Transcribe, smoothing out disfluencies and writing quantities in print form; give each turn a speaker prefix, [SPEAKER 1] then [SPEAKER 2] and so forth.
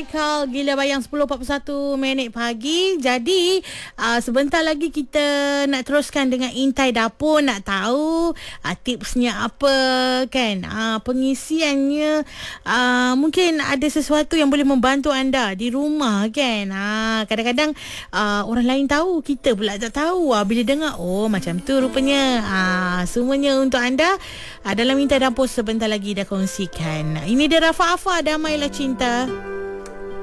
[SPEAKER 1] Haikal. Gila Bayang 10.41 minit pagi. Jadi sebentar lagi kita nak teruskan dengan Intai Dapur. Nak tahu tipsnya apa kan, pengisiannya. Mungkin ada sesuatu yang boleh membantu anda di rumah kan. Kadang-kadang orang lain tahu, kita pula tak tahu. Bila dengar, oh macam tu rupanya. Semuanya untuk anda dalam Intai Dapur sebentar lagi dah kongsikan. Ini dia Rafa Afar, Damailah Cinta.